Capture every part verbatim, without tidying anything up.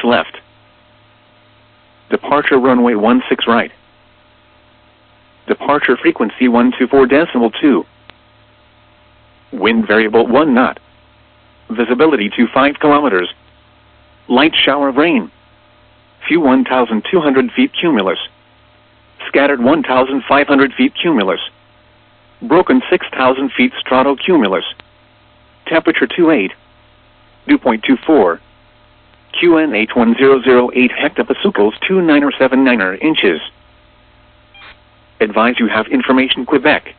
left. Departure runway one six right. Departure frequency one two four decimal two. Wind variable one knot. Visibility to five kilometers. Light shower of rain. Few one thousand two hundred feet cumulus. Scattered one thousand five hundred feet cumulus. Broken six thousand feet stratocumulus. Temperature two eight. Dew point two four. Q N eight one zero zero eight hectopascals two nine seven nine inches. Advise you have information Quebec.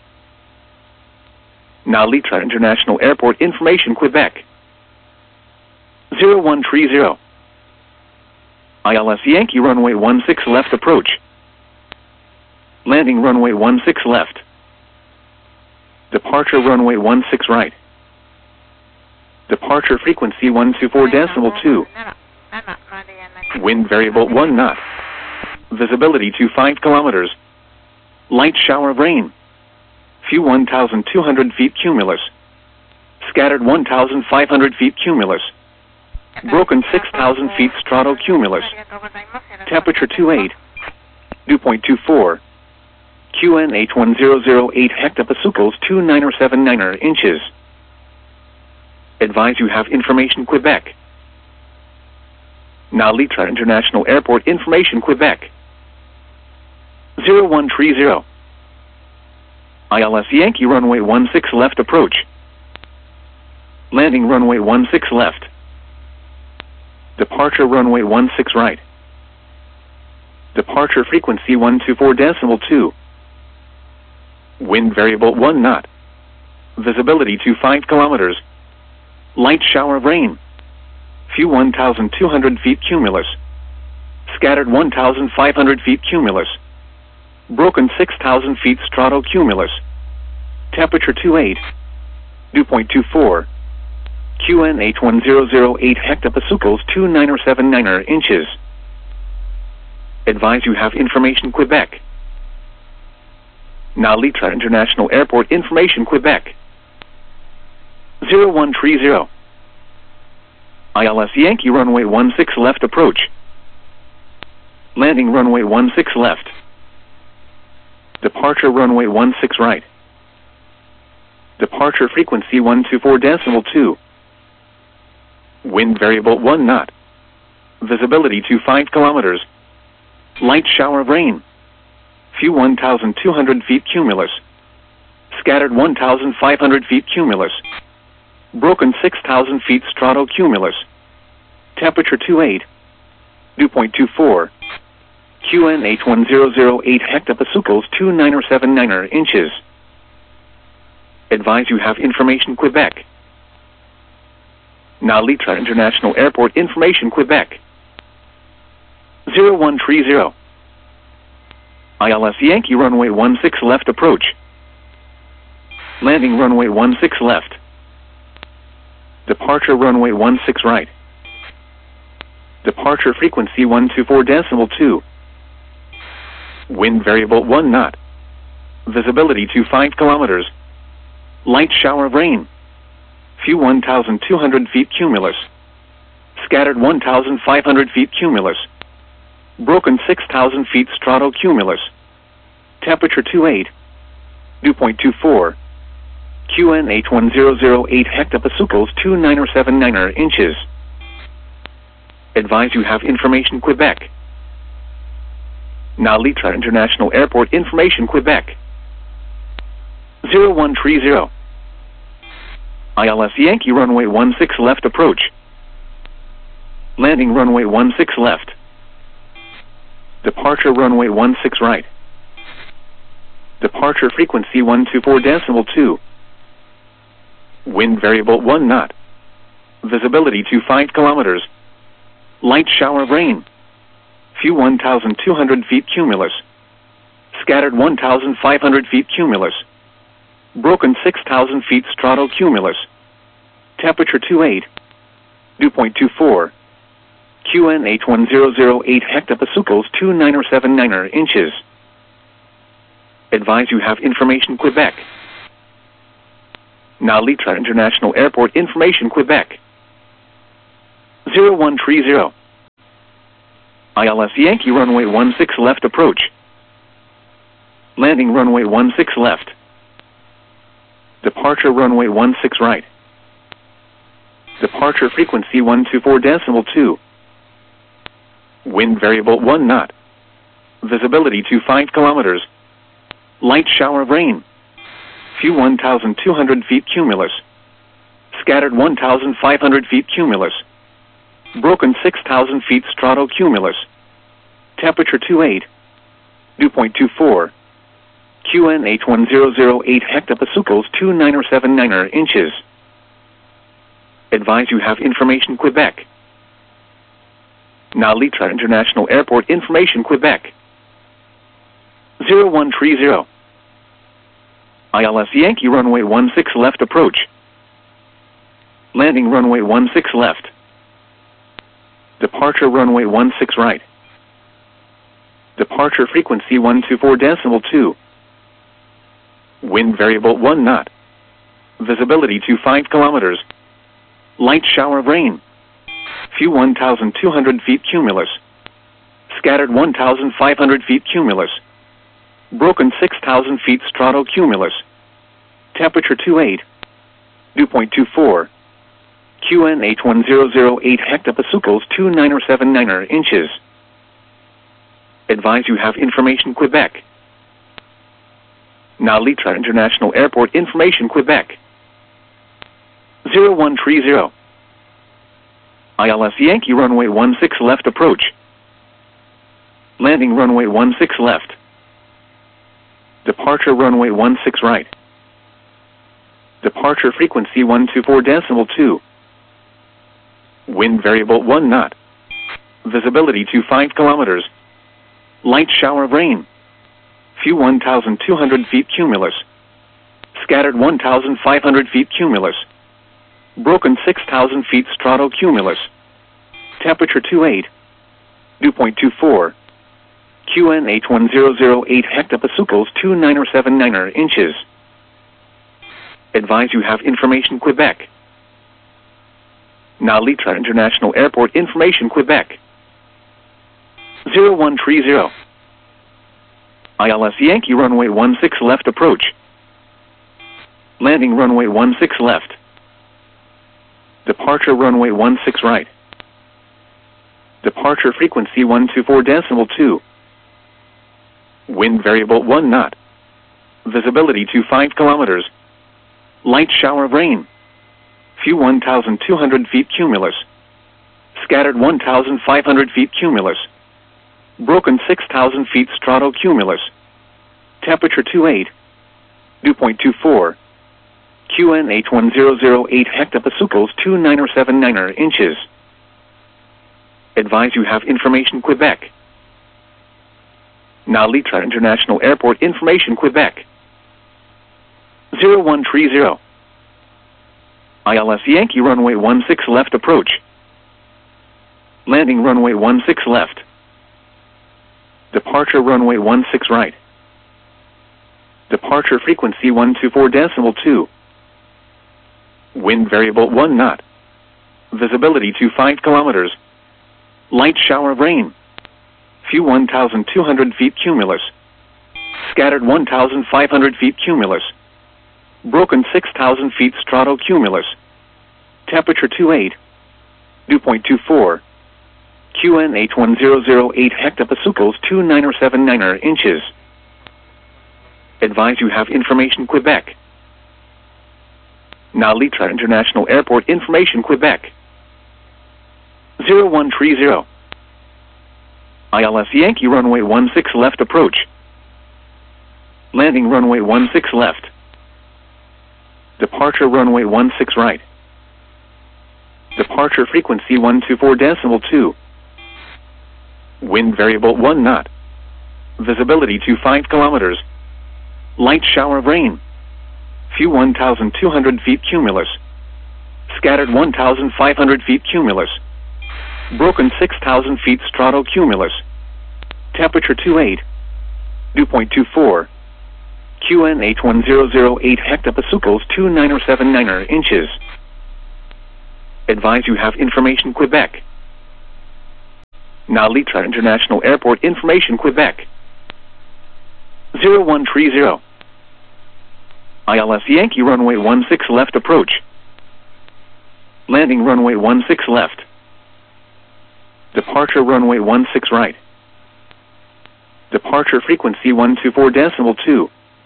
Now Litra International Airport information Quebec. zero one three zero. I L S Yankee runway one six left approach. Landing runway one six left. Departure runway one six right. Departure frequency one two four decimal two. Wind variable one knot. Visibility to five kilometers. Light shower of rain. Few one thousand two hundred feet cumulus. Scattered one thousand five hundred feet cumulus. Broken six thousand feet stratocumulus. Temperature two eight. Dew point two four. Q N eight one zero zero eight hectopascals two nine seven nine inches. Advise you have information Quebec. Now Litra International Airport information Quebec. zero one three zero. I L S Yankee runway one six left approach. Landing runway one six left. Departure runway one six right. Departure frequency one two four decimal two. Wind variable one knot. Visibility to five kilometers. Light shower of rain. Few one thousand two hundred feet cumulus. Scattered one thousand five hundred feet cumulus. Broken six thousand feet stratocumulus. Temperature two eight. Dew point two four. Q N eight one zero zero eight hectopascals two nine seven nine inches. Advise you have information Quebec. Now Litra International Airport information Quebec. zero one three zero. I L S Yankee runway one six left approach. Landing runway one six left. Departure runway one six right. Departure frequency one two four decimal two. Wind variable one knot. Visibility to five kilometers. Light shower of rain. Few one thousand two hundred feet cumulus. Scattered one thousand five hundred feet cumulus. Broken six thousand feet stratocumulus. Temperature two eight. Dew point two four. Q N eight one zero zero eight hectopascals two nine seven nine inches. Advise you have information Quebec. Now Litra International Airport information Quebec. zero one three zero. I L S Yankee runway one six left approach. Landing runway one six left. Departure runway one six right. Departure frequency one two four decimal two. Wind variable one knot. Visibility to five kilometers. Light shower of rain. Few one thousand two hundred feet cumulus. Scattered one thousand five hundred feet cumulus. Broken six thousand feet stratocumulus. Temperature two eight. Dew point two four. Q N eight one zero zero eight hectopascals two nine seven nine inches. Advise you have information Quebec. Now Litra International Airport information Quebec. zero one three zero. I L S Yankee runway one six left approach. Landing runway one six left. Departure runway one six right. Departure frequency one two four decimal two. Wind variable one knot. Visibility to five kilometers. Light shower of rain. Few one thousand two hundred feet cumulus. Scattered one thousand five hundred feet cumulus. Broken six thousand feet stratocumulus. Temperature two eight. Dew point two four. Q N eight one zero zero eight hectopascals two nine seven nine inches. Advise you have information Quebec. Now Litra International Airport information Quebec. zero one three zero. I L S Yankee runway one six left approach. Landing runway one six left. Departure runway one six right. Departure frequency one two four decimal two. Wind variable one knot. Visibility to five kilometers. Light shower of rain. Few one thousand two hundred feet cumulus. Scattered one thousand five hundred feet cumulus. Broken six thousand feet stratocumulus. Temperature two eight. Dew point two four. Q N H one zero zero eight hectopascals two nine seven nine inches. Advise you have information Quebec. Nalitra International Airport information Quebec. zero one three zero. I L S Yankee runway one six left approach. Landing runway one six left. Departure runway one six right. Departure frequency one two four decimal two. Wind variable one knot. Visibility to five kilometers. Light shower of rain. Few one thousand two hundred feet cumulus. Scattered one thousand five hundred feet cumulus. Broken six thousand feet stratocumulus. Temperature two eight. Dew point two four. Q N H one zero zero eight hectopascals two nine seven nine inches. Advise you have information Quebec. Nalitra International Airport information Quebec. zero one three zero. I L S Yankee runway one six left approach. Landing runway one six left. Departure runway one six right. Departure frequency one two four decimal two. Wind variable one knot. Visibility to five kilometers. Light shower of rain. Few one thousand two hundred feet cumulus. Scattered one thousand five hundred feet cumulus. Broken six thousand feet stratocumulus. Temperature two eight. Dew point two four. Q N H one zero zero eight hectopascals two nine seven nine inches. Advise you have information Quebec. Nalitra International Airport information Quebec. zero one three zero. I L S Yankee runway one six left approach. Landing runway one six left. Departure runway one six right. Departure frequency one two four decimal two. Wind variable one knot. Visibility to five kilometers. Light shower of rain. Few one thousand two hundred feet cumulus. Scattered one thousand five hundred feet cumulus. Broken six thousand feet stratocumulus. Temperature two eight. Dew point two four. Q N H one zero zero eight hectopascals two nine seven nine inches. Advise you have information Quebec. Nalitra International Airport information Quebec. zero one three zero. I L S Yankee runway one six left approach. Landing runway one six left. Departure runway one six right. Departure frequency one two four decimal two. Wind variable one knot. Visibility to five kilometers. Light shower of rain. Few one thousand two hundred feet cumulus. Scattered one thousand five hundred feet cumulus. Broken six thousand feet stratocumulus. Temperature two eight. Dew point two four. Q N H one zero zero eight hectopascals two nine seven nine inches. Advise you have information Quebec. Nalitra International Airport information Quebec. zero one three zero. I L S Yankee runway one six left approach. Landing runway one six left. Departure runway one six right. Departure frequency one two four decimal two. Wind variable one knot. Visibility to five kilometers. Light shower of rain. Few one thousand two hundred feet cumulus. Scattered one thousand five hundred feet cumulus. Broken six thousand feet stratocumulus. Temperature two eight. Dew point two four. Q N H one zero zero eight hectopascals two nine seven nine inches. Advise you have information Quebec. Nalitra International Airport information, Quebec. zero one three zero. I L S Yankee runway one six left approach. Landing runway one six left. Departure runway one six right. Departure frequency one two four decimal two.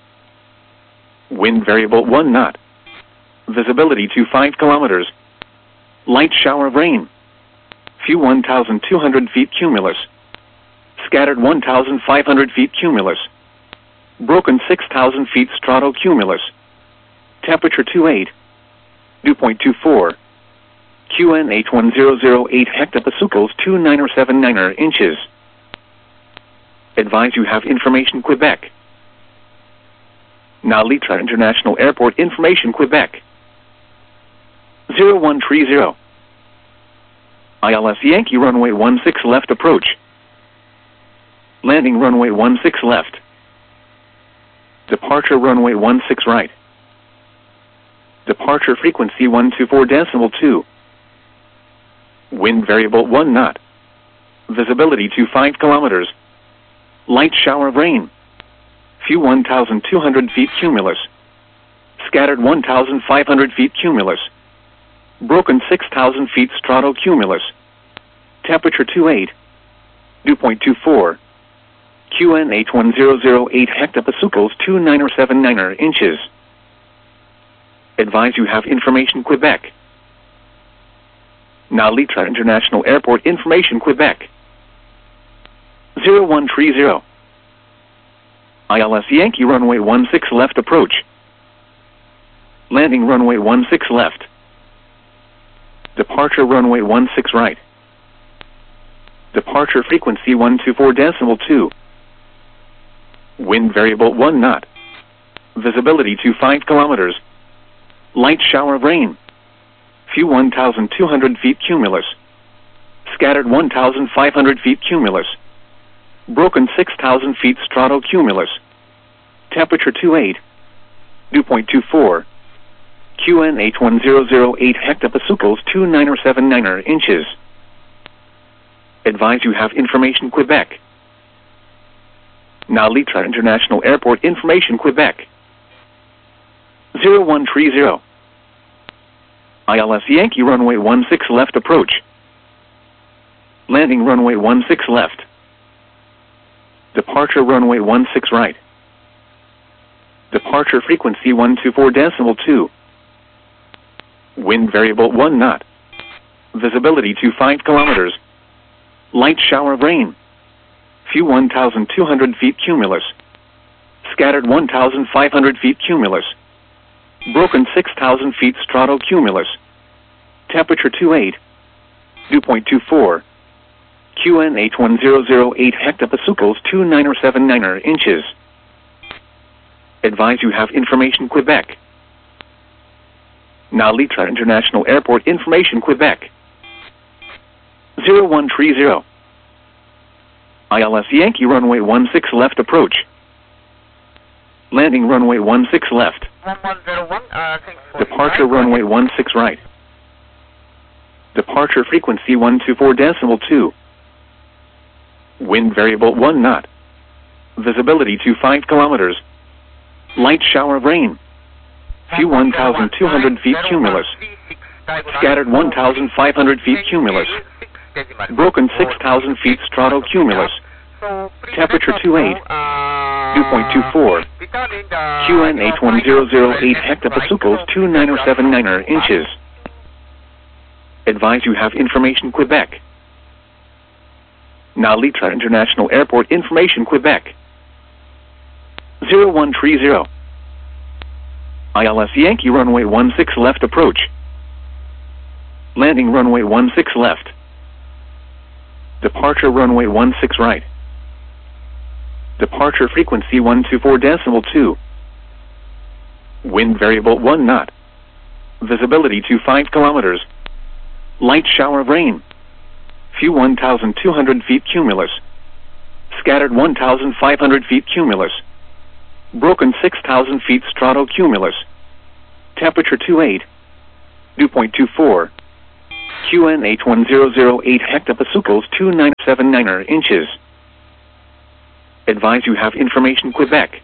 Wind variable one knot. Visibility to five kilometers. Light shower of rain. Few one thousand two hundred feet cumulus. Scattered one thousand five hundred feet cumulus. Broken six thousand feet stratocumulus. Temperature two eight. Dew point two four. Q N H one zero zero eight hectopascals two nine seven nine inches. Advise you have information, Quebec. Nalitra International Airport information, Quebec. zero one three zero. I L S Yankee runway one six left approach. Landing runway one six left. Departure runway one six right. Departure frequency one two four decimal two. Wind variable one knot. Visibility to five kilometers. Light shower of rain. Few one thousand two hundred feet cumulus. Scattered one thousand five hundred feet cumulus. Broken six thousand feet stratocumulus. Temperature two eight. Dew point two four. Q N H one zero zero eight hectopascals two nine seven nine inches. Advise you have information, Quebec. Nalitra International Airport information, Quebec. zero one three zero. I L S Yankee runway one six left approach. Landing runway one six left. Departure runway one six right. Departure frequency one two four decimal two. Wind variable one knot. Visibility to five kilometers. Light shower of rain. Few one thousand two hundred feet cumulus. Scattered one thousand five hundred feet cumulus. Broken six thousand feet stratocumulus. Temperature two eight. Dew point two four. Q N H one zero zero eight hectopascals two nine seven nine inches. Advise you have information, Quebec. Nalitra International Airport information, Quebec. zero one three zero. I L S Yankee runway one six left approach. Landing runway one six left. Departure runway one six right. Departure frequency one two four decimal two. Wind variable one knot. Visibility to five kilometers. Light shower of rain. Few one thousand two hundred feet cumulus. Scattered one thousand five hundred feet cumulus. Broken six thousand feet stratocumulus. Temperature two eight. Dew point two four. Q N H one zero zero eight hectopascals two nine seven nine inches. Advise you have information, Quebec. Nalitra International Airport information, Quebec. zero one three zero. I L S Yankee runway one six left approach. Landing runway one six left. one one zero one, uh, Departure runway one six right. Departure frequency one two four decimal two. Wind variable one knot. Visibility to five kilometers. Light shower of rain. Few one thousand two hundred feet cumulus. Scattered one thousand five hundred feet cumulus. Broken six thousand feet stratocumulus. Temperature two eight. Dew point two four. Q N H one zero zero eight hectopascals two nine seven nine inches. Advise you have information, Quebec. Nalitra International Airport information, Quebec. zero one three zero. I L S Yankee runway one six left approach. Landing runway one six left. Departure runway one six right. Departure frequency one two four decimal two. Wind variable one knot. Visibility to five kilometers. Light shower of rain. Few one thousand two hundred feet cumulus. Scattered one thousand five hundred feet cumulus. Broken six thousand feet stratocumulus. Temperature two eight. Dew point two four. Q N H one zero zero eight hectopascals two nine seven nine inches. Advise you have information Quebec.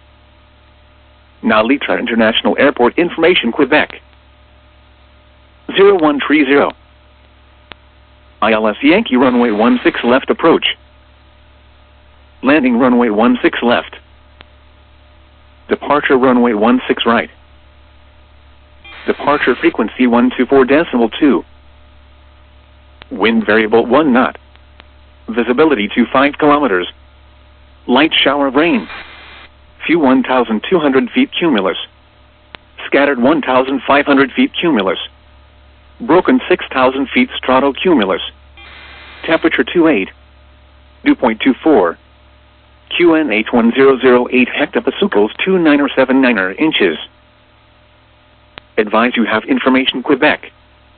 Now Litra International Airport information Quebec. zero one three zero. I L S Yankee runway one six left approach. Landing runway one six left. Departure runway one six right. Departure frequency one two four decimal two. Wind variable one knot. Visibility to five kilometers. Light shower of rain. Few one thousand two hundred feet cumulus. Scattered one thousand five hundred feet cumulus. Broken six thousand feet stratocumulus. Temperature twenty-eight. Dew point two four. Q N H one zero zero eight hectopascals two nine seven nine inches. Advise you have information Quebec.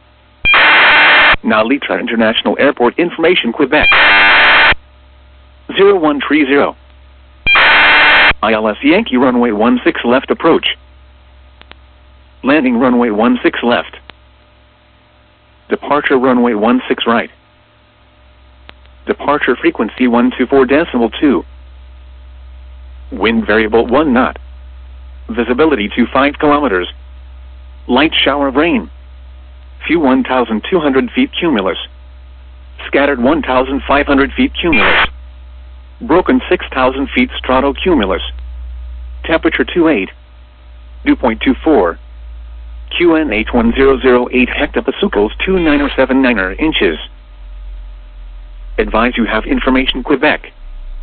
Now Litra International Airport information Quebec. zero one three zero. I L S Yankee runway one six left approach. Landing runway one six left. Departure runway one six right. Departure frequency one two four decimal two. Wind variable one knot. Visibility to five kilometers. Light shower of rain. Few one thousand two hundred feet cumulus. Scattered one thousand five hundred feet cumulus. Broken six thousand feet stratocumulus. Temperature twenty-eight. Dew point two four. Q N H one zero zero eight hectopascals two nine seven nine inches. Advise you have information Quebec.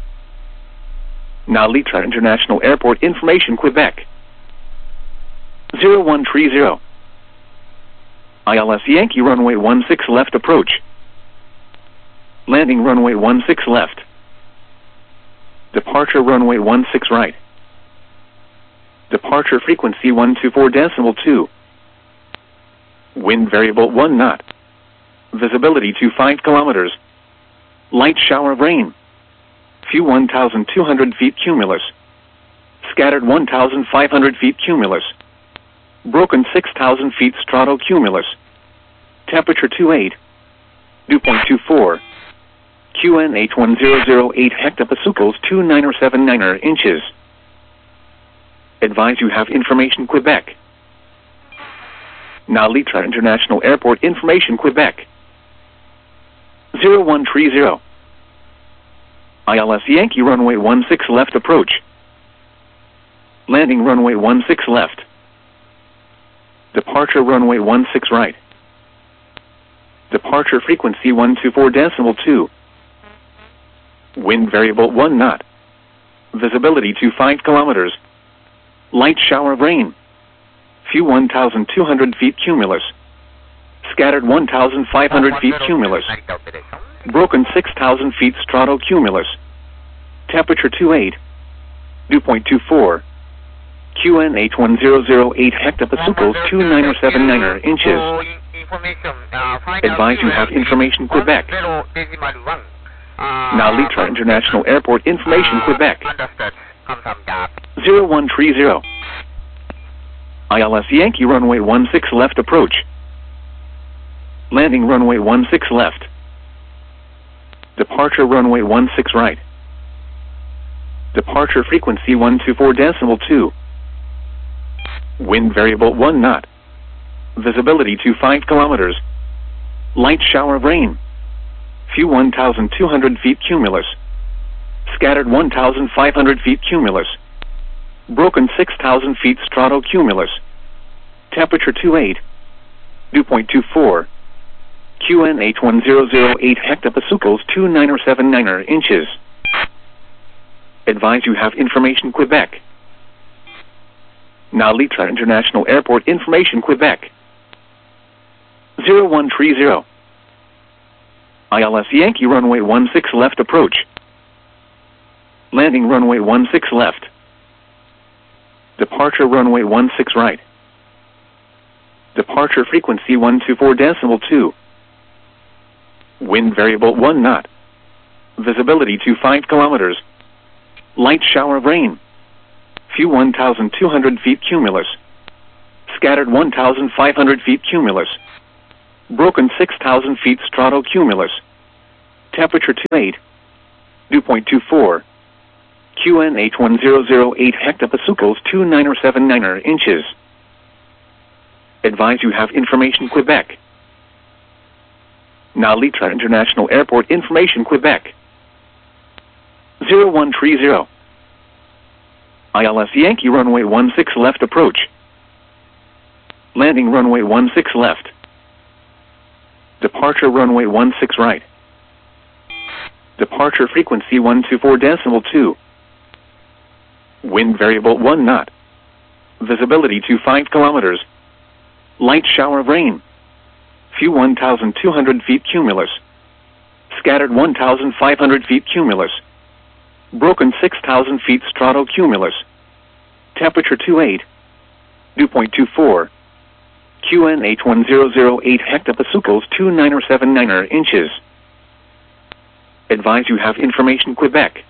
Now Litra International Airport information Quebec. zero one three zero. I L S Yankee runway one six left approach. Landing runway one six left. Departure runway one six right. Departure frequency one two four decimal two. Wind variable one knot. Visibility to five kilometers. Light shower of rain. Few one thousand two hundred feet cumulus. Scattered one thousand five hundred feet cumulus. Broken six thousand feet stratocumulus. Temperature twenty-eight. Dew point two four. Q N H one zero zero eight hectopascals two nine seven nine inches. Advise you have information Quebec. Now Litra International Airport information Quebec. zero one three zero. I L S Yankee runway one six left approach. Landing runway one six left. Departure runway one six right. Departure frequency one two four decimal two. Wind variable one knot. Visibility to five kilometers. Light shower of rain. Few one thousand two hundred feet cumulus. Scattered one thousand five hundred feet cumulus. Broken six thousand feet stratocumulus. Temperature twenty-eight. Dew point two four. Q N H one zero zero eight hectopascals two nine seven nine inches. Advise you have information Quebec. Now Litra International Airport information Quebec. zero one three zero. I L S Yankee runway one six left approach. Landing runway one six left. Departure runway one six right. Departure frequency one two four decimal two. Wind variable one knot. Visibility to five kilometers. Light shower of rain. Few one thousand two hundred feet cumulus. Scattered one thousand five hundred feet cumulus. Broken six thousand feet stratocumulus. Temperature twenty-eight. Dew point two four. Q N H one zero zero eight hectopascals two nine seven nine inches. Advise you have information Quebec. Now Litra International Airport information Quebec. zero one three zero. I L S Yankee runway one six left approach. Landing runway one six left. Departure runway one six right. Departure frequency one two four decimal two. Wind variable one knot. Visibility to five kilometers. Light shower of rain. Few one thousand two hundred feet cumulus. Scattered one thousand five hundred feet cumulus. Broken six thousand feet stratocumulus. Temperature two eight. Dew point two four. Q N H one zero zero eight hectopascals two nine seven nine inches. Advise you have information Quebec. Now Litra International Airport information Quebec. zero one three zero. I L S Yankee runway one six left approach. Landing runway one six left. Departure runway one six right. Departure frequency one two four decimal two. Wind variable one knot. Visibility to five kilometers. Light shower of rain. Few one thousand two hundred feet cumulus. Scattered one thousand five hundred feet cumulus. Broken six thousand feet stratocumulus. Temperature two eight. Dew point two four. Q N H one zero zero eight hectopascals two nine seven nine inches. Advise you have information Quebec.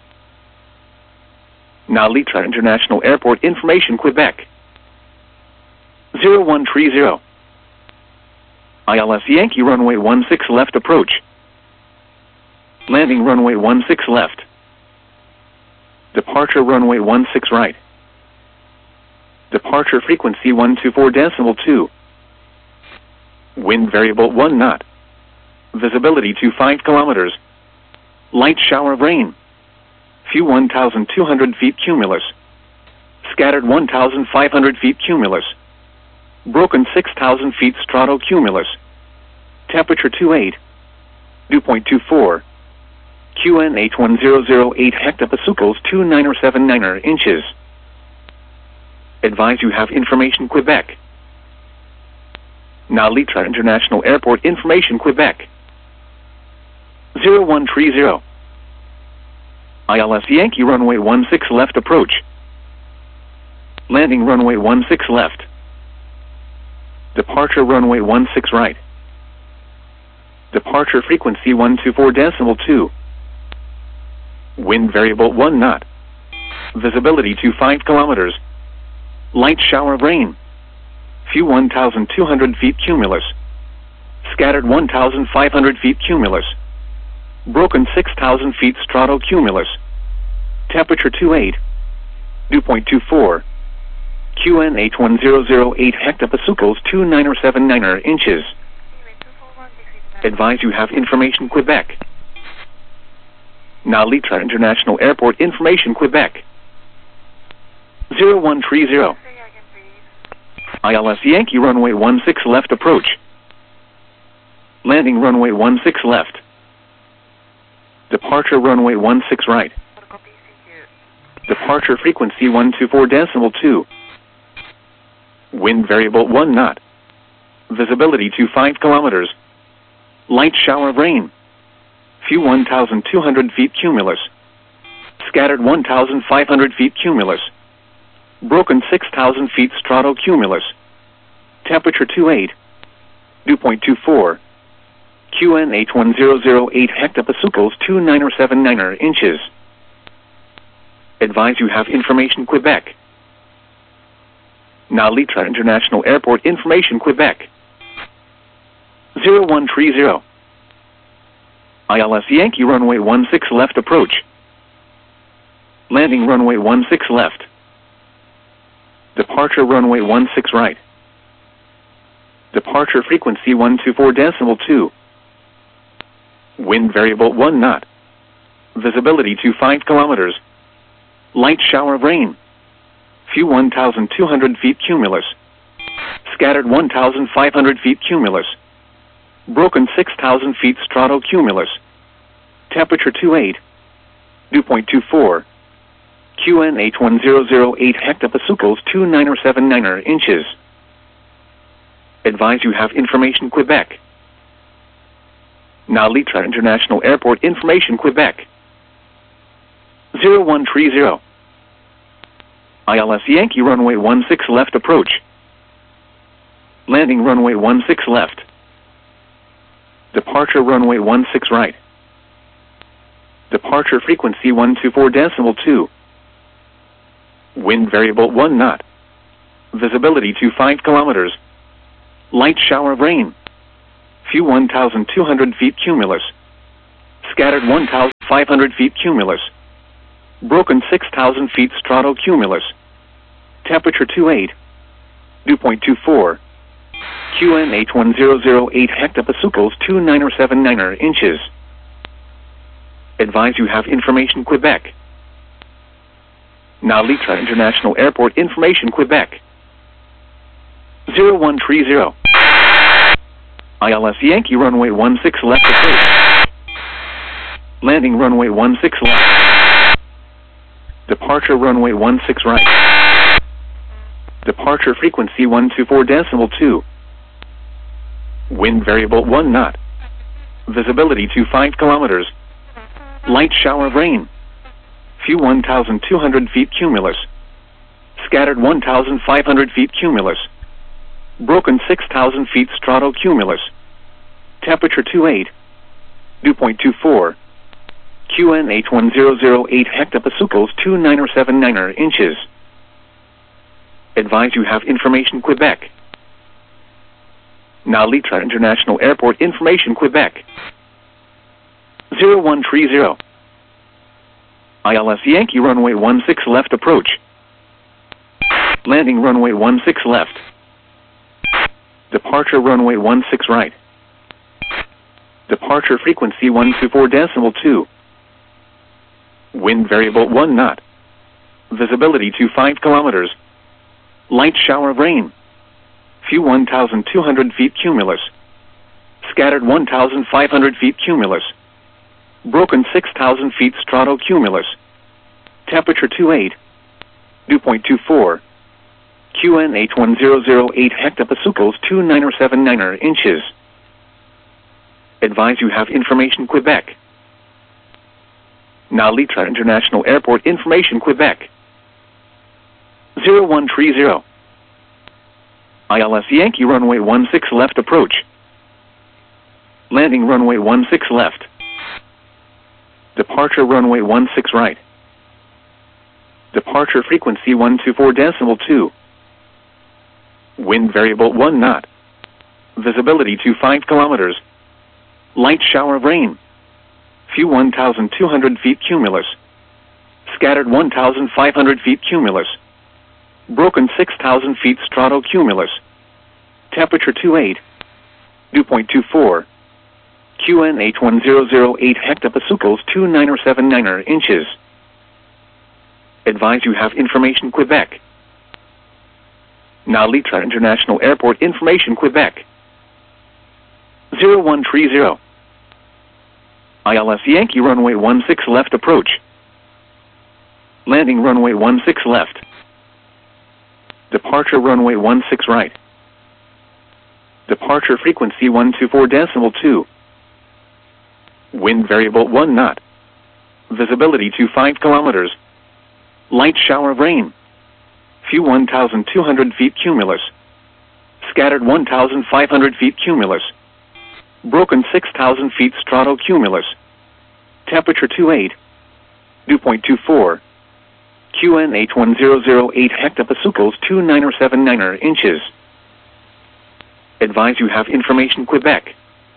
Now Litra International Airport information Quebec. zero one three zero. I L S Yankee runway one six left approach. Landing runway one six left. Departure runway one six right. Departure frequency one two four decimal two. Wind variable one knot. Visibility to five kilometers. Light shower of rain. Few one thousand two hundred feet cumulus. Scattered one thousand five hundred feet cumulus. Broken six thousand feet stratocumulus. Temperature two eight. Dew point two four. Q N H one zero zero eight hectopascals two nine seven nine inches. Advise you have information Quebec. Now Litra International Airport information Quebec. zero one three zero. I L S Yankee runway one six left approach. Landing runway one six left. Departure runway one six right. Departure frequency one two four decimal two. Wind variable one knot. Visibility to five kilometers. Light shower of rain. Few one thousand two hundred feet cumulus. Scattered one thousand five hundred feet cumulus. Broken six thousand feet stratocumulus. Temperature two eight. Dew point two four. Q N H one zero zero eight hectopascals two nine seven nine inches. Advise you have information Quebec. Now Litra International Airport information Quebec. zero one three zero. I L S Yankee runway one six left approach. Landing runway one six left. Departure runway one six right. Departure frequency one two four decimal two. Wind variable one knot. Visibility to five kilometers. Light shower of rain. Few one thousand two hundred feet cumulus. Scattered one thousand five hundred feet cumulus. Broken six thousand feet stratocumulus. Temperature two eight. Dew point two four. Q N H one zero zero eight hectopascals two nine seven nine inches. Advise you have information Quebec. Now Litra International Airport information Quebec. zero one three zero. I L S Yankee runway one six left approach. Landing runway one six left. Departure runway one six right. Departure frequency one two four decimal two. Wind variable one knot. Visibility to five kilometers. Light shower of rain. Few one thousand two hundred feet cumulus. Scattered one thousand five hundred feet cumulus. Broken six thousand feet stratocumulus. Temperature two eight. Dew point two four. Q N H one zero zero eight hectopascals two nine seven nine inches. Advise you have information Quebec. Now Litra International Airport information Quebec. zero one three zero. I L S Yankee runway one six left approach. Landing runway one six left. Departure runway one six right. Departure frequency one two four decimal two. Wind variable one knot. Visibility to five kilometers. Light shower of rain. Few one thousand two hundred feet cumulus. Scattered one thousand five hundred feet cumulus. Broken six thousand feet stratocumulus. Temperature two eight. Dew point two four. Q N H one zero zero eight hectopascals two nine seven nine inches. Advise you have information Quebec. Now Litra International Airport information Quebec. zero one three zero. I L S Yankee runway one six left approach. Landing runway one six left. Departure runway one six right. Departure frequency one two four decimal two. Wind variable one knot. Visibility to five kilometers. Light shower of rain. Few one thousand two hundred feet cumulus. Scattered one thousand five hundred feet cumulus. Broken six thousand feet stratocumulus. Temperature two eight. Dew point two four. Q N H one zero zero eight hectopascals two nine seven nine inches. Advise you have information Quebec. Now Litra International Airport information Quebec. zero one three zero. I L S Yankee runway one six left approach. Landing runway one six left. Departure runway one six right. Departure frequency one two four decimal two. Wind variable one knot. Visibility to five kilometers. Light shower of rain. Few one thousand two hundred feet cumulus. Scattered one thousand five hundred feet cumulus. Broken six thousand feet stratocumulus. Temperature two eight. Dew point two four. Q N H one zero zero eight hectopascals two nine seven nine inches. Advise you have information Quebec. Now Litra International Airport information Quebec. zero one three zero. I L S Yankee runway one six left approach. Landing runway one six left. Departure runway one six right. Departure frequency one two four decimal two. Wind variable one knot. Visibility to five kilometers. Light shower of rain. Few one thousand two hundred feet cumulus. Scattered one thousand five hundred feet cumulus. Broken six thousand feet stratocumulus. Temperature two eight. Dew point two four. Q N H one zero zero eight hectopascals two nine seven nine inches. Advise you have information Quebec. Now Litra International Airport information Quebec. zero one three zero. I L S Yankee runway one six left approach. Landing runway one six left. Departure runway one six right. Departure frequency one two four decimal two. Wind variable one knot. Visibility to five kilometers. Light shower of rain. Few one thousand two hundred feet cumulus. Scattered one thousand five hundred feet cumulus. Broken six thousand feet stratocumulus. Temperature two eight. Dew point two four. Q N H one zero zero eight hectopascals two nine seven nine inches. Advise you have information Quebec.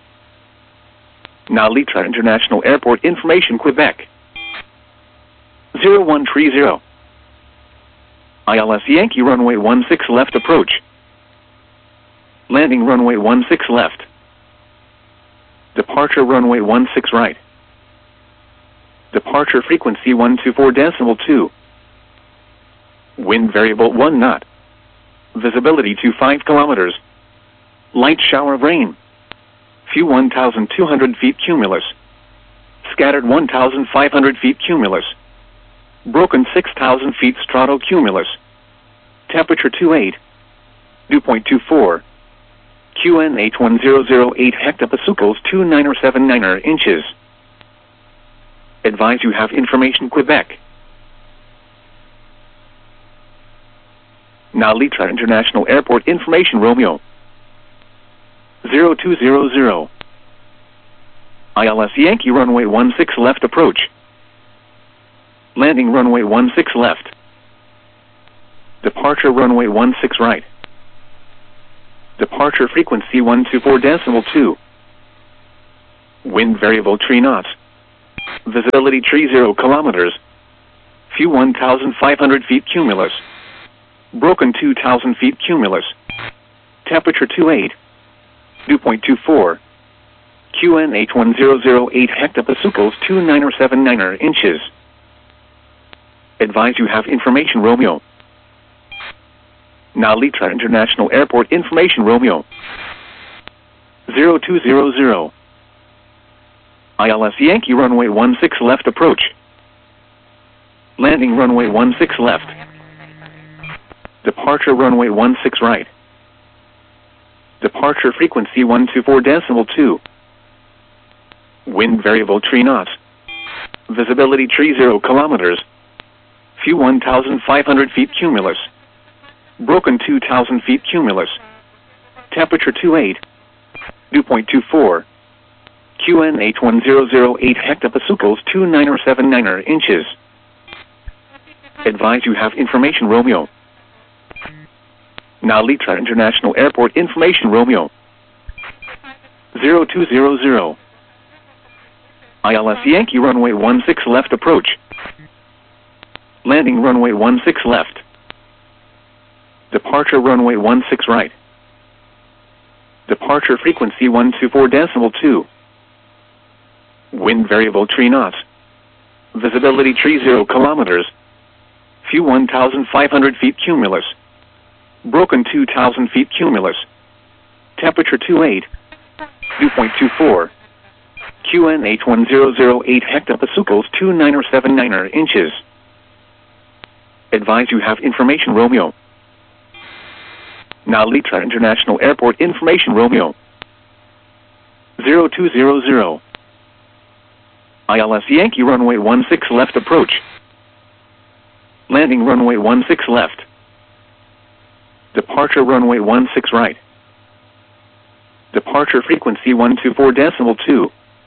Now Litra International Airport information Quebec. zero one three zero. I L S Yankee runway one six left approach. Landing runway one six left. Departure runway one six right. Departure frequency one two four decimal two. Wind variable one knot. Visibility to five kilometers. Light shower of rain. Few one thousand two hundred feet cumulus. Scattered one thousand five hundred feet cumulus. Broken six thousand feet stratocumulus. Temperature two eight. Dew point two four. Q N H one zero zero eight hectopascals two nine seven nine inches. Advise you have information Quebec. Now Litra International Airport information Romeo. zero two zero zero. I L S Yankee runway one six left approach. Landing runway one six left. Departure runway one six right. Departure frequency one two four decimal two. Wind variable three knots. Visibility three zero kilometers. View one thousand five hundred feet cumulus. Broken two thousand feet cumulus. Temperature two eight. Dew point two four. Q N H one zero zero eight hectopascals two nine seven nine inches. Advise you have information Romeo. Now Litra International Airport information Romeo. zero two zero zero. I L S Yankee runway one six left approach. Landing runway one six left. Departure runway one six right. Departure frequency one two four decimal two. Wind variable three knots. Visibility three zero kilometers. View one thousand five hundred feet cumulus. Broken two thousand feet cumulus. Temperature two eight. Dew point two four. Q N H one zero zero eight hectopascals two nine seven nine inches. Advise you have information Romeo. Now Litra International Airport information Romeo. zero two zero zero. I L S Yankee runway one six left approach. Landing runway one six left. Departure runway one six right. Departure frequency one two four decimal two. Wind variable three knots. Visibility three zero kilometers. View one thousand five hundred feet cumulus. Broken two thousand feet cumulus. Temperature two eight. Dew point two four. Q N H one zero zero eight hectopascals two nine seven nine inches. Advise you have information Romeo. Now Litra International Airport information Romeo. zero two zero zero. I L S Yankee runway one six left approach. Landing runway one six left. Departure runway one six right. Departure frequency one two four decimal two.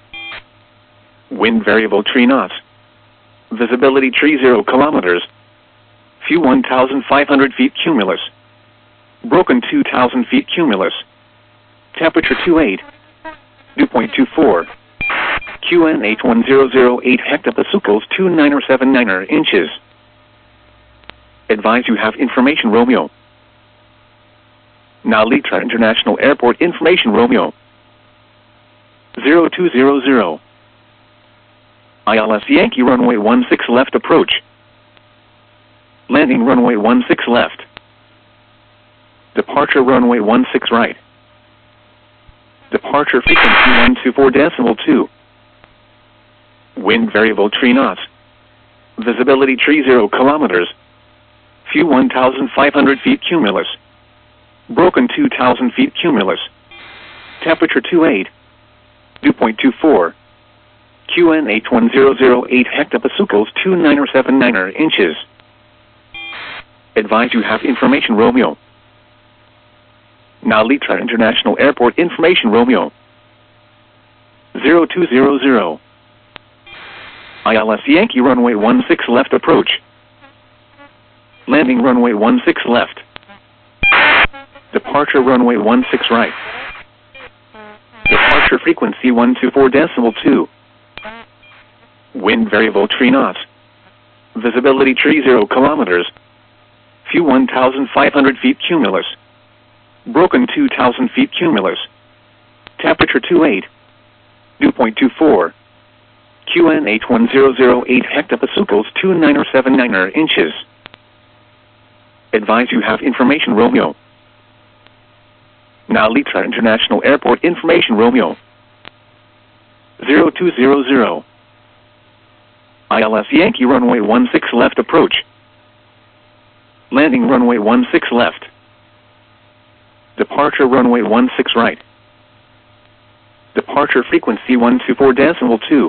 Wind variable three knots. Visibility three zero kilometers. View one thousand five hundred feet cumulus. Broken two thousand feet cumulus. Temperature two eight. Dew point two four. Q N H one zero zero eight hectopascals two nine seven nine inches. Advise you have information Romeo. Now Litra International Airport information Romeo. zero two zero zero. I L S Yankee runway one six left approach. Landing runway one six left. Departure runway one six right. Departure frequency one two four decimal two. Wind variable three knots. Visibility three zero kilometers. View one thousand five hundred feet cumulus. Broken two thousand feet cumulus. Temperature two eight. Dew point two four. Q N H one zero zero eight hectopascals two nine seven nine inches. Advise you have information Romeo. Now Litra International Airport information Romeo. zero two zero zero. I L S Yankee runway one six left approach. Landing runway one six left. Departure runway one six right. Departure frequency one two four decimal two. Wind variable three knots. Visibility three zero kilometers. View one thousand five hundred feet cumulus. Broken two thousand feet cumulus. Temperature two eight. Dew point two four. Q N H one zero zero eight hectopascals two nine seven nine inches. Advise you have information Romeo. Now Litra International Airport information Romeo. zero two zero zero. I L S Yankee runway one six left approach. Landing runway one six left. Departure runway one six right. Departure frequency one two four decimal two.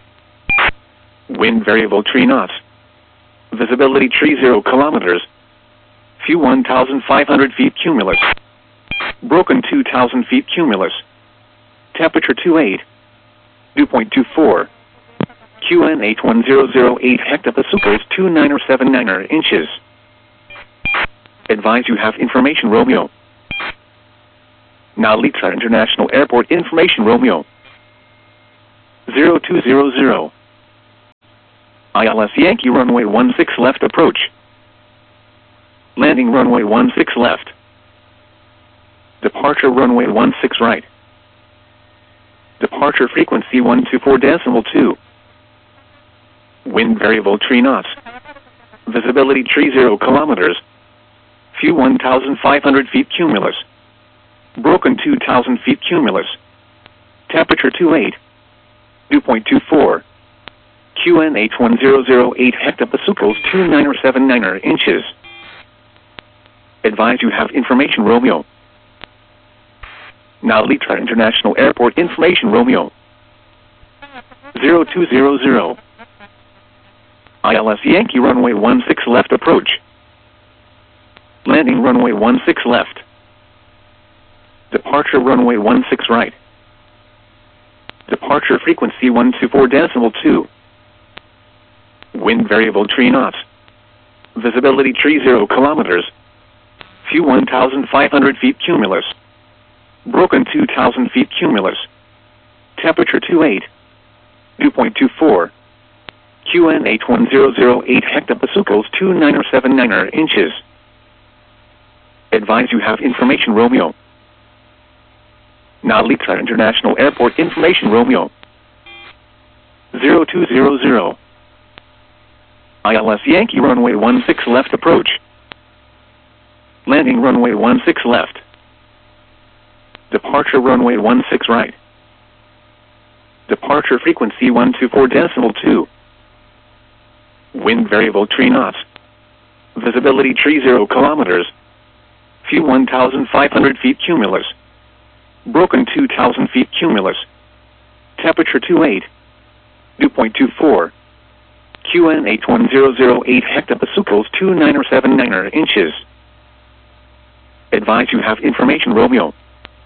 Wind variable three knots. Visibility three zero kilometers. View one thousand five hundred feet cumulus. Broken two thousand feet cumulus. Temperature two eight. Dew point two four. Q N H one zero zero eight hectopascals two nine seven nine inches. Advise you have information Romeo. Now Litra International Airport information Romeo. zero two zero zero. I L S Yankee runway one six left approach. Landing runway one six left. Departure runway one six right. Departure frequency one two four decimal two. Wind variable three knots. Visibility three zero kilometers. View one thousand five hundred feet cumulus. Broken two thousand feet cumulus. Temperature two eight. Dew point two four. Q N H one zero zero eight hectopascals two nine seven nine inches. Advise you have information Romeo. Now Litra International Airport information Romeo. zero two zero zero. I L S Yankee runway one six left approach. Landing runway one six left. Departure runway one six right. Departure frequency one two four decimal two. Wind variable three knots. Visibility three zero kilometers. View one thousand five hundred feet cumulus. Broken two thousand feet cumulus. Temperature two eight. Dew point two four. Q N H one zero zero eight hectopascals two nine seven nine inches. Advise you have information Romeo. Now Litra International Airport information Romeo. zero two zero zero. I L S Yankee runway one six left approach. Landing runway one six left. Departure runway one six right. Departure frequency one two four decimal two. Wind variable three knots. Visibility three zero kilometers. View one thousand five hundred feet cumulus. Broken two thousand feet cumulus. Temperature two eight. Dew point two four. Q N H one zero zero eight hectopascals two nine seven nine inches. Advise you have information Romeo.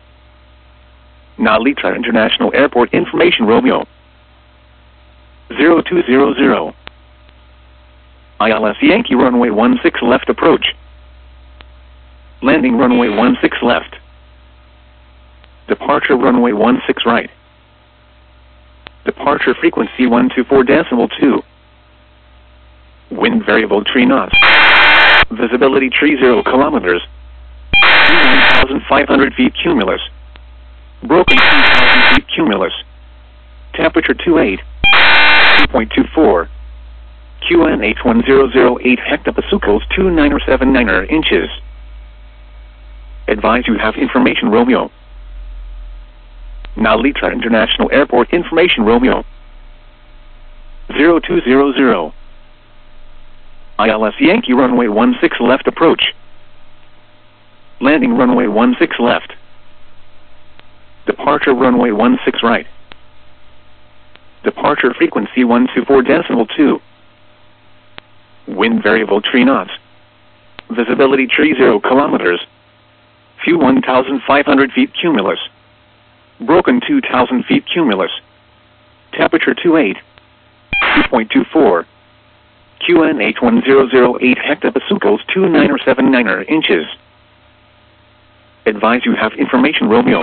Now Litra International Airport information Romeo. zero two zero zero. I L S Yankee runway one six left approach. Landing runway one six left. Departure runway one six right. Departure frequency one two four decimal two. Wind variable three knots. Visibility three zero kilometers. one thousand five hundred feet cumulus. Broken two thousand feet cumulus. Temperature two eight. Dew point two four. Q N H one zero zero eight hectopascals two nine seven nine inches. Advise you have information Romeo. Now Litra International Airport information Romeo. zero two zero zero. I L S Yankee runway one six left approach. Landing runway one six left. Departure runway one six right. Departure frequency one two four decimal two. Wind variable three knots. Visibility three zero kilometers. View one thousand five hundred feet cumulus. Broken two thousand feet cumulus. Temperature two eight. Dew point two four. Q N H one zero zero eight hectopascals two nine seven nine inches. Advise you have information Romeo.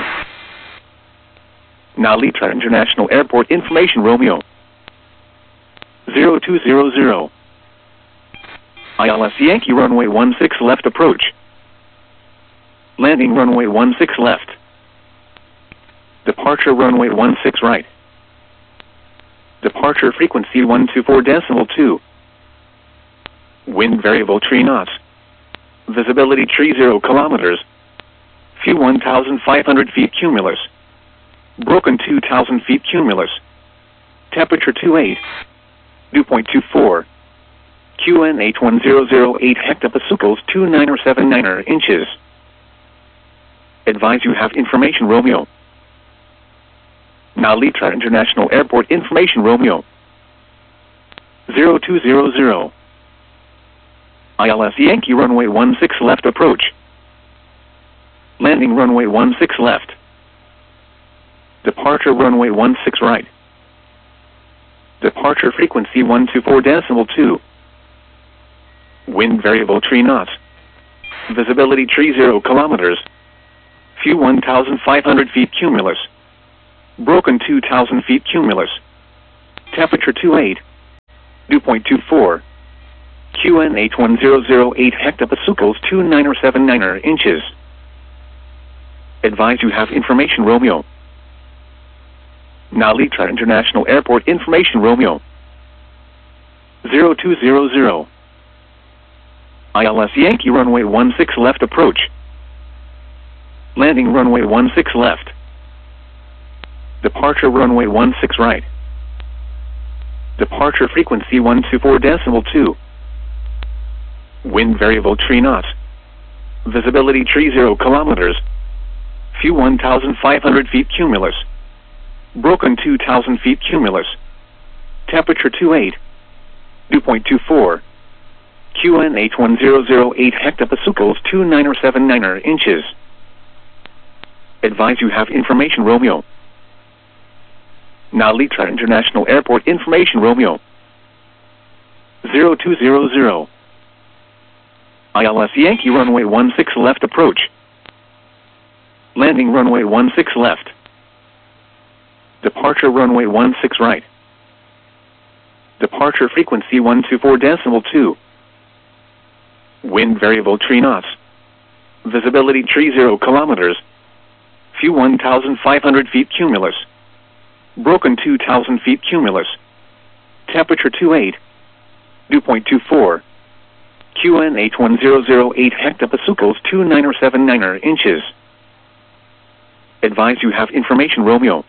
Now Litra International Airport information Romeo. zero two zero zero. I L S Yankee runway one six left approach. Landing runway one six left. Departure runway one six right. Departure frequency one two four decimal two. Wind variable three knots. Visibility three zero kilometers. View one thousand five hundred feet cumulus. Broken two thousand feet cumulus. Temperature two eight. Dew point two four. Q N H one zero zero eight hectopascals two nine seven nine inches. Advise you have information Romeo. Now Litra International Airport information Romeo. zero two zero zero. I L S Yankee runway one six left approach. Landing runway one six left. Departure runway one six right. Departure frequency one two four decimal two. Wind variable three knots. Visibility three zero kilometers. View one thousand five hundred feet cumulus. Broken two thousand feet cumulus. Temperature two eight. Dew point two four. Q N H one zero zero eight hectopascals two nine seven nine inches. Advise you have information Romeo. Nalitra International Airport information Romeo. zero two zero zero. I L S Yankee runway one six left approach. Landing runway one six left. Departure runway one six right. Departure frequency one two four decimal two. Wind variable three knots. Visibility three zero kilometers. Few one thousand five hundred feet cumulus. Broken two thousand feet cumulus. Temperature two eight. Dew point two four. Q N H one zero zero eight hectopascals two nine seven nine inches. Advise you have information Romeo. Nalitra International Airport information Romeo. zero two zero zero. I L S Yankee runway one six left approach. Landing runway one six left. Departure runway one six right. Departure frequency one two four decimal two. Wind variable three knots. Visibility three zero kilometers. Few one thousand five hundred feet cumulus. Broken two thousand feet cumulus. Temperature two eight. Dew point two four. Q N H one zero zero eight hectopascals two nine seven nine inches. Advise you have information Romeo.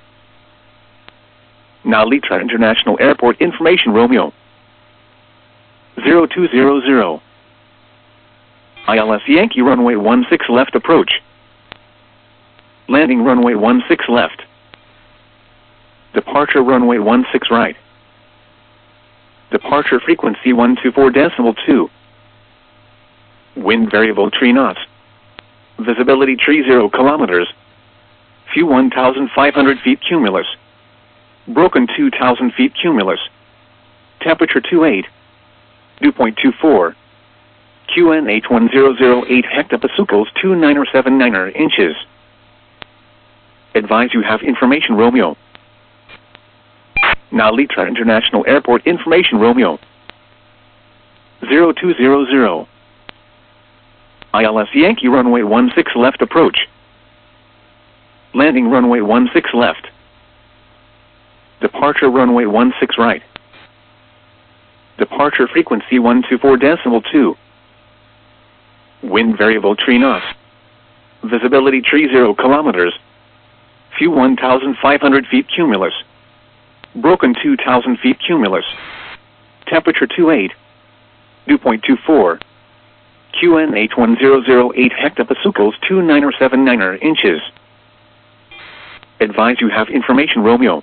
Nalitra International Airport information Romeo. zero two zero zero. I L S Yankee runway one six left approach. Landing runway one six left. Departure runway one six right. Departure frequency one two four decimal two. Wind variable three knots. Visibility three zero kilometers. Few one thousand five hundred feet cumulus. Broken two thousand feet cumulus. Temperature two eight. Dew point two four. Q N H one zero zero eight hectopascals two nine seven nine inches. Advise you have information Romeo. Nalitra International Airport information Romeo. zero two zero zero. I L S Yankee runway one six left approach. Landing runway one six left. Departure runway one six right. Departure frequency one two four decimal two. Wind variable three knots. Visibility three zero kilometers. Few one thousand five hundred feet cumulus. Broken two thousand feet cumulus. Temperature two eight. Dew point two four. Q N H one zero zero eight hectopascals two nine seven nine inches. Advise you have information Romeo.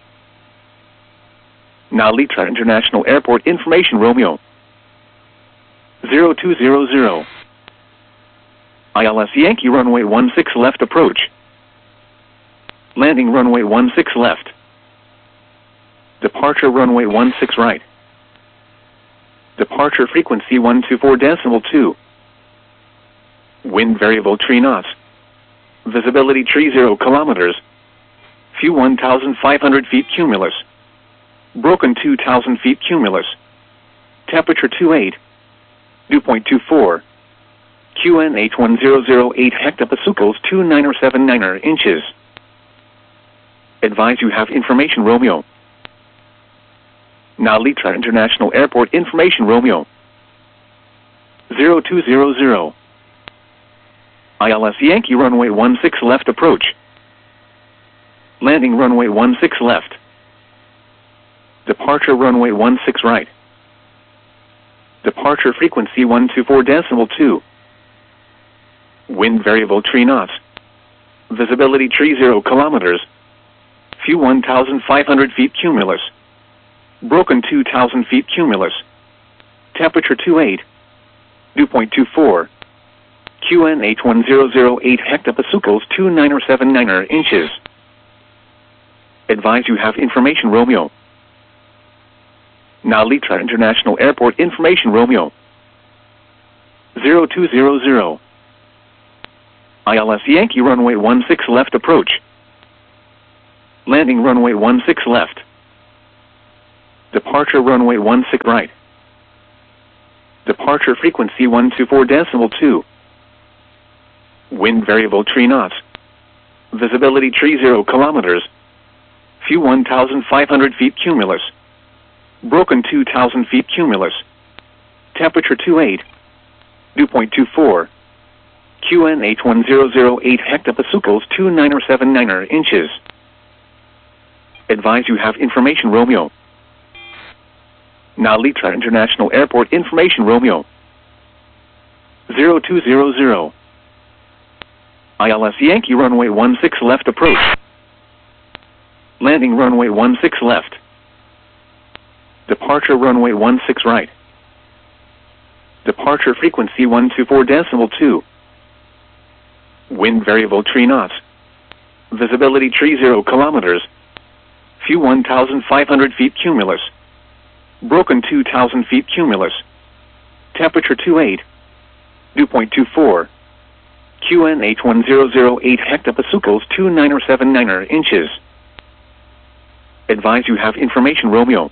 Nalitra International Airport information Romeo. zero two zero zero. I L S Yankee runway one six left approach. Landing runway one six left. Departure runway one six right. Departure frequency one two four decimal two. Wind variable three knots. Visibility three zero kilometers. Few one thousand five hundred feet cumulus. Broken two thousand feet cumulus. Temperature two eight. Dew point two four. Q N H one zero zero eight hectopascals two nine seven nine inches. Advise you have information Romeo. Nalitra International Airport information Romeo. zero two zero zero. I L S Yankee runway one six left approach. Landing runway one six left. Departure runway one six right. Departure frequency one two four decimal two. Wind variable three knots. Visibility three zero kilometers. Few one thousand five hundred feet cumulus. Broken two thousand feet cumulus. Temperature two eight. Dew point two four. Q N H one zero zero eight hectopascals two nine seven nine inches. Advise you have information Romeo. Nalitra International Airport information Romeo. zero two zero zero. I L S Yankee runway one six left approach. Landing runway one six left. Departure runway one six right. Departure frequency one two four decimal two. Wind variable three knots. Visibility three zero kilometers. View one thousand five hundred feet cumulus. Broken two thousand feet cumulus. Temperature two eight. Dew point two four. Q N H one zero zero eight hectopascals two nine seven nine inches. Advise you have information Romeo. Nalitra International Airport information Romeo. zero two zero zero. I L S Yankee runway one six left approach. Landing runway one six left. Departure runway one six right. Departure frequency one two four decimal two. Wind variable three knots. Visibility three zero kilometers. View one thousand five hundred feet cumulus. Broken two thousand feet cumulus. Temperature two eight. Dew point two four. Q N H one zero zero eight hectopascals two nine seven nine inches. Advise you have information Romeo.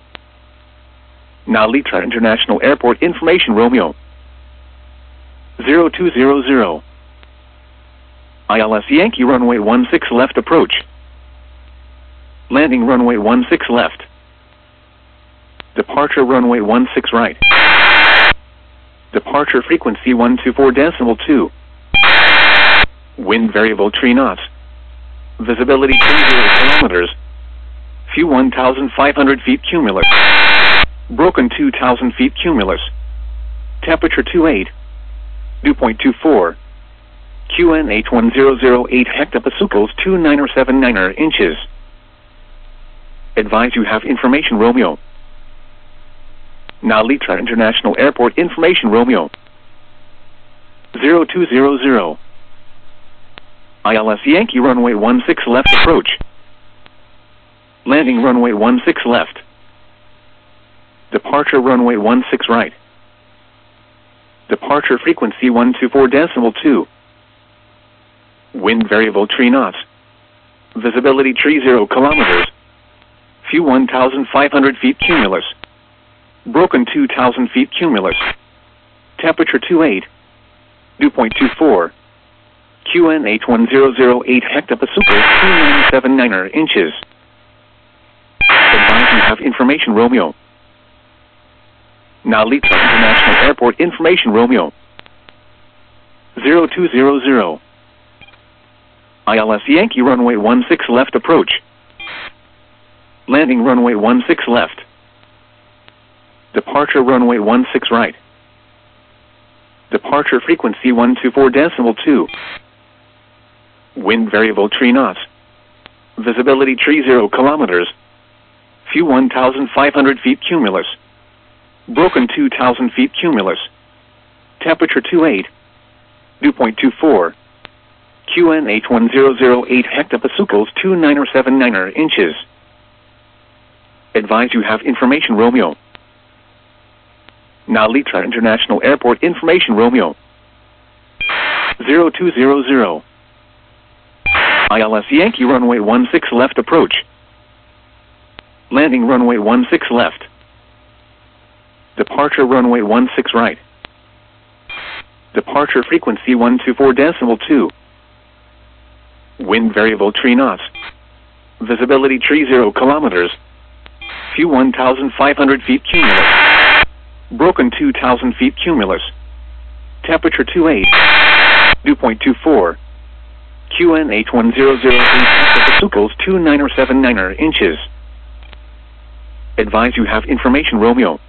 Nalitra International Airport information Romeo. zero two zero zero. I L S Yankee runway one six left approach. Landing runway one six left. Departure runway one six right. Departure frequency one two four decimal two. Wind variable three knots. Visibility three zero kilometers. View one thousand five hundred feet cumulus. Broken two thousand feet cumulus. Temperature two eight. Dew point two four. Q N H one zero zero eight hectopascals two nine seven nine inches. Advise you have information Romeo. Nalitra International Airport information Romeo. zero two zero zero. I L S Yankee runway one six left approach. Landing runway one six left. Departure runway one six right. Departure frequency one two four decimal two. Wind variable three knots. Visibility three zero kilometers. View one thousand five hundred feet cumulus. Broken two thousand feet cumulus. Temperature two eight. Dew point two four. Q N H one zero zero eight hectopascals two nine seven nine inches. Advise you have information Romeo. Nalitra International Airport information Romeo. zero two zero zero. I L S Yankee runway one six left approach. Landing runway one six left. Departure runway one six right. Departure frequency one two four decimal two. Wind variable three knots. Visibility three zero kilometers. View one thousand five hundred feet cumulus. Broken two thousand feet cumulus. Temperature two eight. Dew point two four. Q N H one zero zero eight hectopascals two nine seven nine inches. Advise you have information Romeo. Nalitra International Airport information Romeo. zero two zero zero. I L S Yankee runway one six left approach. Landing runway one six left. Departure runway one six right. Departure frequency one two four decimal two. Wind variable three knots. Visibility three zero kilometers. View one thousand five hundred feet cumulus. Broken two thousand feet cumulus. Temperature two eight. Dew point two four. Q N H one zero zero eight hectopascals two nine seven nine inches. Advise you have information Romeo.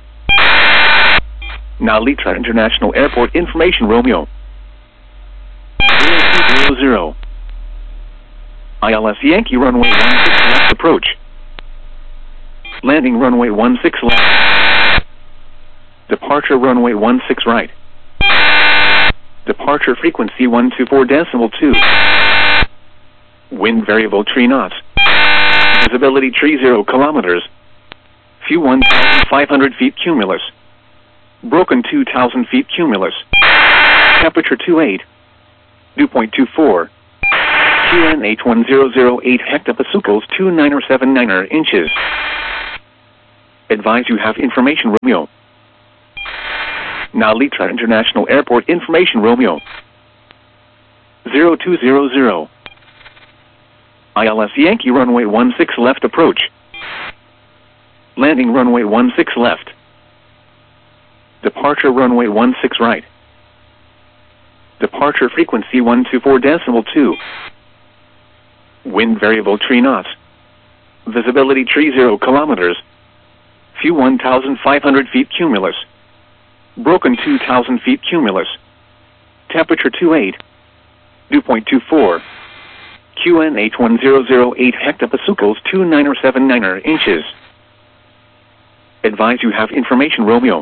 Nalitra International Airport information Romeo. zero two zero zero. I L S Yankee runway one six left approach. Landing runway one six left. Departure runway one six right. Departure frequency one two four decimal two. Wind variable three knots. Visibility three zero kilometers. View one thousand five hundred feet cumulus. Broken two thousand feet cumulus. Temperature two eight. Dew point two four. Q N H one zero zero eight hectopascals two nine seven nine inches. Advise you have information Romeo. Narita International Airport information Romeo. zero two zero zero. I L S Yankee runway one six left approach. Landing runway one six left. Departure runway one six right. Departure frequency one two four decimal two. Wind variable three knots. Visibility three zero kilometers. Few one thousand five hundred feet cumulus. Broken two thousand feet cumulus. Temperature two eight. Dew point two four. Q N H one zero zero eight hectopascals two nine seven nine inches. Advise you have information Romeo.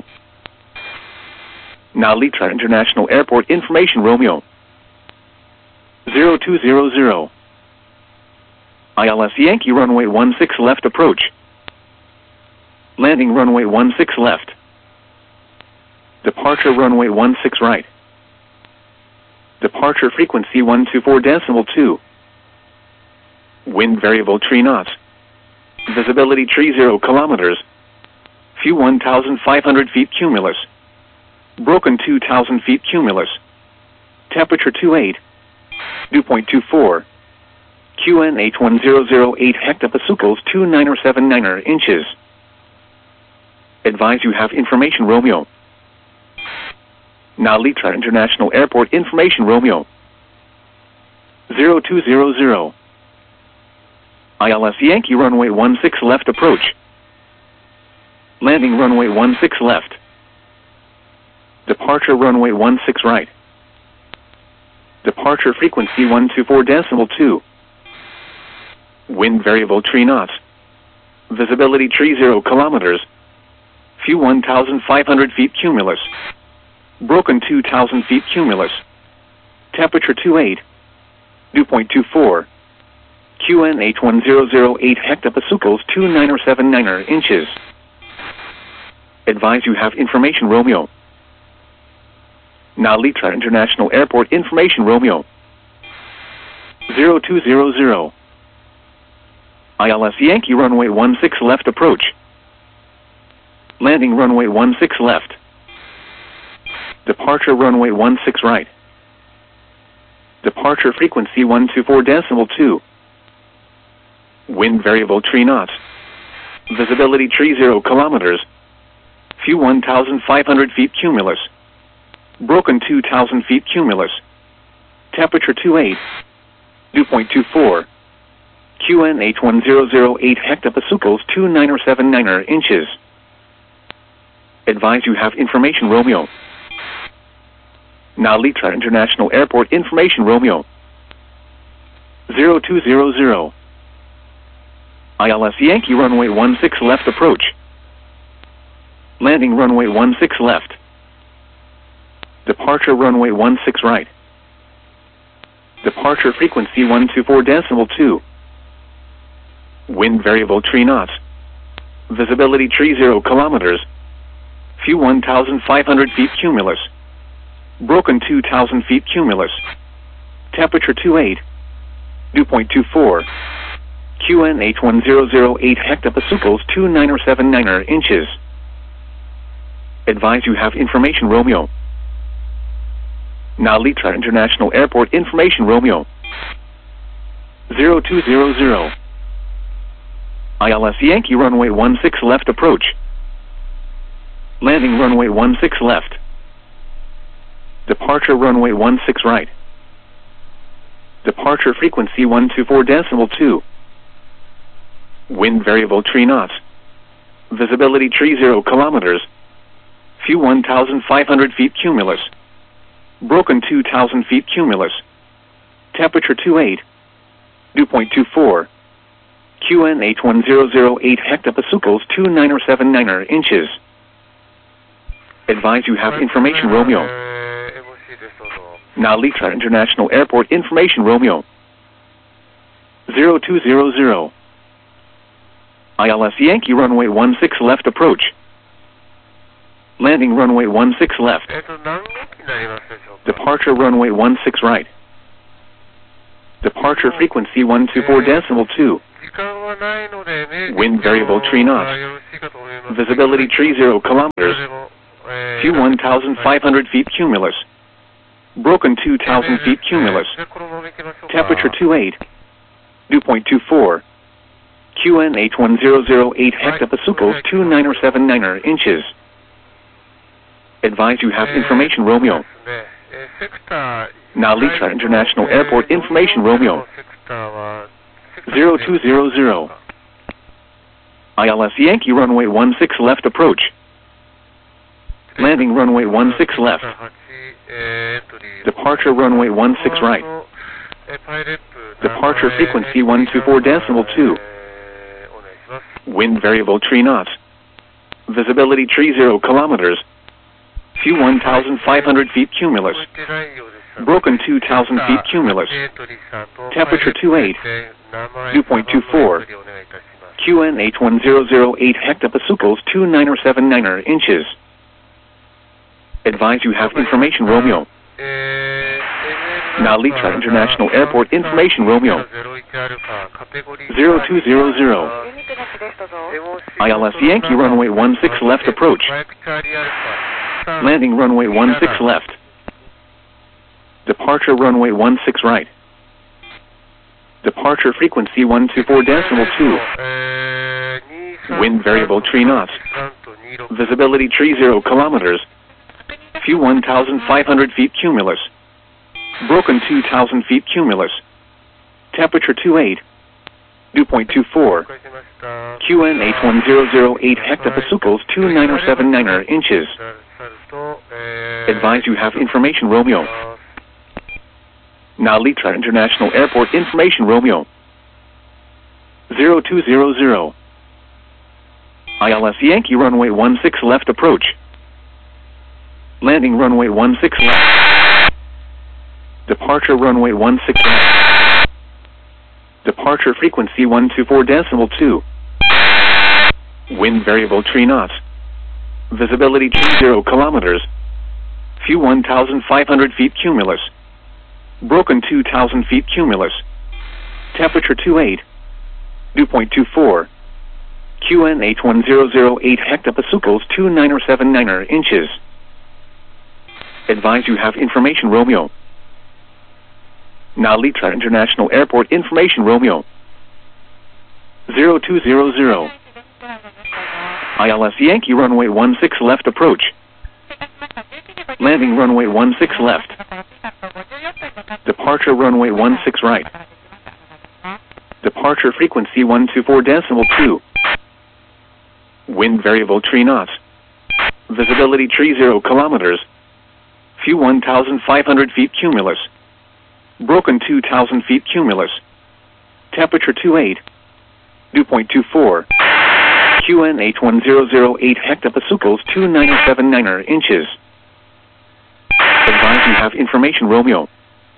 Narita International Airport information Romeo. zero two zero zero. I L S Yankee runway one six left approach. Landing runway one six left. Departure runway one six right. Departure frequency one two four decimal two. Wind variable three knots. Visibility three zero kilometers. Few one thousand five hundred feet cumulus. Broken two thousand feet cumulus. Temperature two eight. Dew point two four. Q N H one zero zero eight hectopascals two nine seven nine inches. Advise you have information Romeo. Narita International Airport information Romeo. zero two zero zero. I L S Yankee runway one six left approach. Landing runway one six left. Departure runway one six right. Departure frequency one two four decimal two. Wind variable three knots. Visibility three zero kilometers. Few one thousand five hundred feet cumulus. Broken two thousand feet cumulus. Temperature two eight. Dew point two four. Q N H one zero zero eight hectopascals two nine seven nine inches. Advise you have information Romeo. Narita International Airport information Romeo. zero two zero zero. I L S Yankee runway one six left approach. Landing runway one six left. Departure runway one six right. Departure frequency one two four decimal two. Wind variable three knots. Visibility three zero kilometers. Few one thousand five hundred feet cumulus. Broken two thousand feet cumulus. Temperature two eight. Dew point two four. Q N H one zero zero eight hectopascals two nine seven nine inches. Advise you have information Romeo. Narita International Airport information Romeo. zero two zero zero. I L S Yankee runway one six left approach. Landing runway one six left. Departure runway one six right. Departure frequency one two four decimal two. Wind variable three knots. Visibility three zero kilometers. Few one thousand five hundred feet cumulus. Broken two thousand feet cumulus. Temperature two eight. Dew point two four. Q N H one zero zero eight hectopascals two nine seven nine inches. Advise you have information Romeo. Narita International Airport information Romeo. zero two zero zero. I L S Yankee runway one six left approach. Landing runway one six left. Departure runway one six right. Departure frequency one two four decimal two. Wind variable three knots. Visibility three zero kilometers. Few one thousand five hundred feet cumulus. Broken two thousand feet cumulus. Temperature two eight. Dew point two four. Q N H one zero zero eight hectopascals two nine seven nine inches. Advise you have information Romeo. Narita International Airport information Romeo. zero two zero zero. I L S Yankee runway one six left approach. Landing runway one six left. Departure runway one six right. Departure frequency one two four decimal two. Wind variable three knots. Visibility tree zero kilometers. View one thousand five hundred feet cumulus. Broken two thousand feet cumulus. Temperature two eight. Dew point two four. Q N H one zero zero eight hectopascals two niner seven niner inches. Advise you have information Romeo. Narita International Airport information Romeo. zero two zero zero. I L S Yankee runway one six left approach. Landing runway one six left. Departure runway one six right. Departure frequency one two four decimal two. Wind variable three knots. Visibility tree zero kilometers. View one thousand five hundred feet cumulus. Broken two thousand feet cumulus. Temperature two eight. Dew point two four. Q N H one zero zero eight hectopascals two niner seven niner inches. Advise you have information Romeo. Narita International Airport information Romeo. zero two zero zero. I L S Yankee runway one six left approach. Landing runway one six left. Departure runway one six right. Departure frequency one two four decimal two. Wind variable three knots. Visibility tree zero kilometers. View one thousand five hundred feet cumulus. Broken two thousand feet cumulus. Temperature two eight. Dew point two four. Q N H one zero zero eight hectopascals two niner seven niner inches. Advise you have information Romeo. Narita International Airport information Romeo. zero two zero zero. I L S Yankee runway one six left approach. Landing runway one six left. Departure runway one six left. Departure frequency one two four decimal two. Wind variable three knots. Visibility tree zero kilometers. View one thousand five hundred feet cumulus. Broken two thousand feet cumulus. Temperature two eight. Dew point two four. Q N H one zero zero eight hectopascals two niner seven niner inches. Advise you have information Romeo. Narita International Airport information Romeo. zero two zero zero. I L S Yankee runway one six left approach. Landing runway one six left. Departure runway one six right. Departure frequency one two four decimal two. Wind variable three knots. Visibility tree zero kilometers. View one thousand five hundred feet cumulus. Broken two thousand feet cumulus. Temperature two eight. Dew point two four. Q N H one zero zero eight hectopascals two niner seven niner inches. Advise you have information Romeo.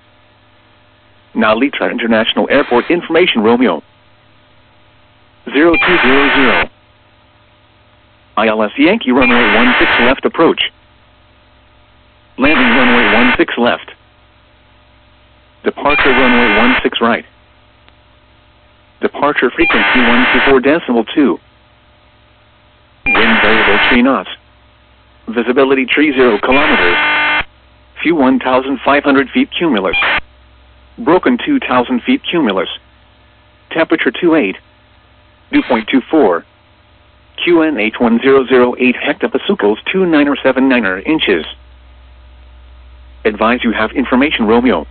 Narita International Airport information Romeo. zero two zero zero. I L S Yankee runway one six left approach. Landing runway one six left. Departure runway one six right. Departure frequency one two four decimal two. Wind variable three knots. Visibility tree zero kilometers. View one thousand five hundred feet cumulus. Broken two thousand feet cumulus. Temperature two eight. Dew point two four. Q N H one zero zero eight hectopascals two niner seven niner inches. Advise you have information Romeo.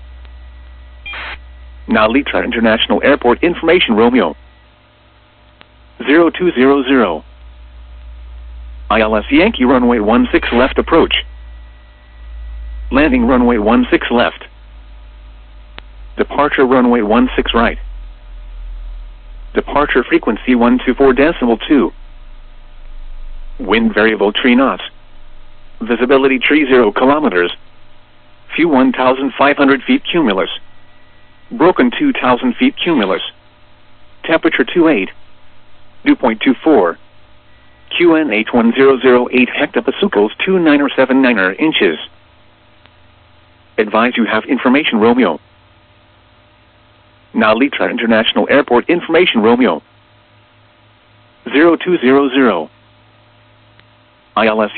Narita International Airport information Romeo. zero two zero zero. I L S Yankee runway one six left approach. Landing runway one six left. Departure runway one six right. Departure frequency one two four decimal two. Wind variable three knots. Visibility tree zero kilometers. View one thousand five hundred feet cumulus. Broken two thousand feet cumulus. Temperature two eight. Dew point two four. Q N H one zero zero eight hectopascals two niner seven niner inches. Advise you have information Romeo. Nalitra International Airport Information Romeo zero two zero zero I L S